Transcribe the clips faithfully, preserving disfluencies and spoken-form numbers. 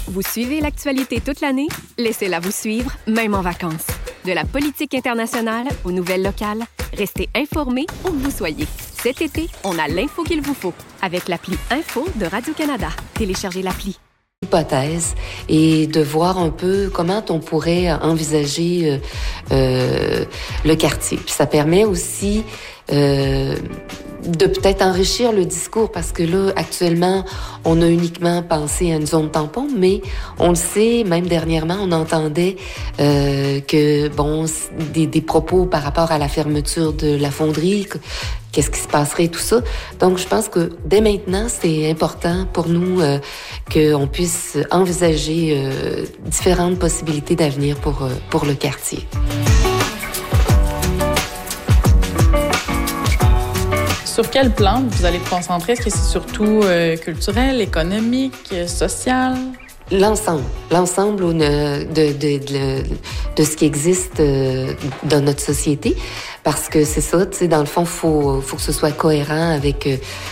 Vous suivez l'actualité toute l'année? Laissez-la vous suivre, même en vacances. De la politique internationale aux nouvelles locales, restez informés où que vous soyez. Cet été, on a l'info qu'il vous faut avec l'appli Info de Radio-Canada. Téléchargez l'appli. Hypothèse et de voir un peu comment on pourrait envisager euh, euh, le quartier. Puis ça permet aussi euh, de peut-être enrichir le discours parce que là, actuellement, on a uniquement pensé à une zone tampon, mais on le sait, même dernièrement, on entendait euh, que, bon, des, des propos par rapport à la fermeture de la fonderie, qu'est-ce qui se passerait, tout ça. Donc, je pense que dès maintenant, c'est important pour nous euh, qu'on puisse envisager euh, différentes possibilités d'avenir pour, euh, pour le quartier. Sur quel plan vous allez vous concentrer? Est-ce que c'est surtout euh, culturel, économique, euh, social? L'ensemble, l'ensemble de, de, de, de, de ce qui existe dans notre société, parce que c'est ça, tu sais, dans le fond, faut, faut que ce soit cohérent avec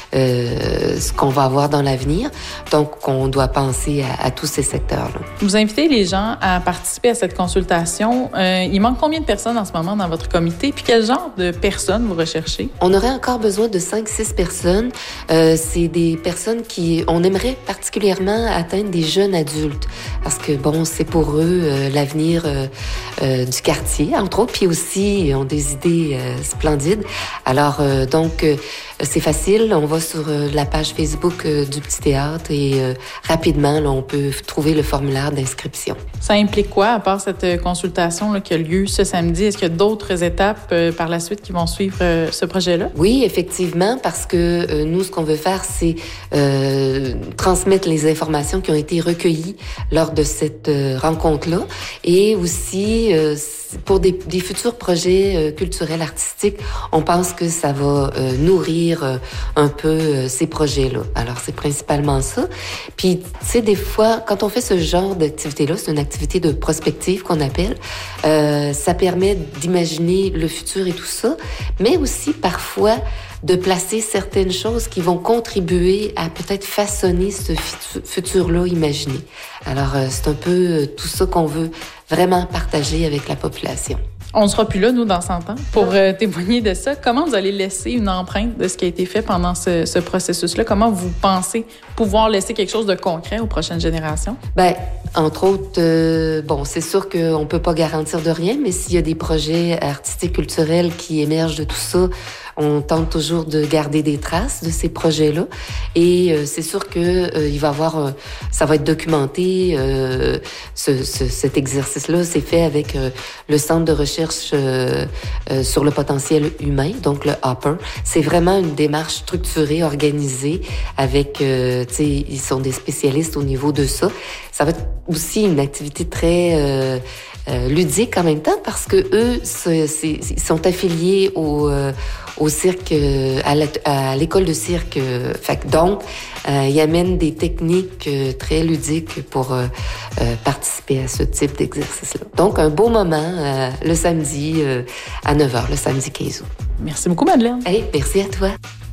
euh, ce qu'on va avoir dans l'avenir. Donc, on doit penser à, à tous ces secteurs-là. Vous invitez les gens à participer à cette consultation. Euh, il manque combien de personnes en ce moment dans votre comité? Puis quel genre de personnes vous recherchez? On aurait encore besoin de cinq six personnes. Euh, c'est des personnes qui, on aimerait particulièrement atteindre des jeunes adultes. adultes. Parce que, bon, c'est pour eux euh, l'avenir euh, euh, du quartier, entre autres, puis aussi, ils ont des idées euh, splendides. Alors, euh, donc, euh, c'est facile. On va sur euh, la page Facebook euh, du Petit Théâtre et euh, rapidement, là, on peut trouver le formulaire d'inscription. Ça implique quoi, à part cette consultation là, qui a lieu ce samedi? Est-ce qu'il y a d'autres étapes euh, par la suite qui vont suivre euh, ce projet-là? Oui, effectivement, parce que euh, nous, ce qu'on veut faire, c'est euh, transmettre les informations qui ont été recueillies lors de cette euh, rencontre-là et aussi euh, pour des, des futurs projets euh, culturels artistiques, on pense que ça va euh, nourrir euh, un peu euh, ces projets-là. Alors, c'est principalement ça. Puis, tu sais, des fois, quand on fait ce genre d'activité-là, c'est une activité de prospective qu'on appelle, euh, ça permet d'imaginer le futur et tout ça, mais aussi parfois de placer certaines choses qui vont contribuer à peut-être façonner ce futur-là imaginé. Alors, euh, c'est un peu euh, tout ça qu'on veut vraiment partager avec la population. On ne sera plus là, nous, dans cent ans, pour euh, témoigner de ça. Comment vous allez laisser une empreinte de ce qui a été fait pendant ce, ce processus-là? Comment vous pensez pouvoir laisser quelque chose de concret aux prochaines générations? Bien, entre autres, euh, bon, c'est sûr qu'on ne peut pas garantir de rien, mais s'il y a des projets artistiques, culturels qui émergent de tout ça, on tente toujours de garder des traces de ces projets-là. Et euh, c'est sûr que euh, il va avoir, euh, ça va être documenté. Euh, ce, ce, cet exercice-là, c'est fait avec euh, le Centre de recherche euh, euh, sur le potentiel humain, donc le Hopper. C'est vraiment une démarche structurée, organisée, avec, euh, tu sais, ils sont des spécialistes au niveau de ça. Ça va être aussi une activité très euh, euh, ludique en même temps parce que eux, c'est, c'est, ils sont affiliés au euh, au cirque, euh, à, la, à l'école de cirque. Euh, fait que donc, euh, ils amènent des techniques euh, très ludiques pour euh, euh, participer à ce type d'exercice-là. Donc, un beau moment euh, le samedi euh, à neuf heures, le samedi quinze août. Merci beaucoup, Madeleine. Hey, merci à toi.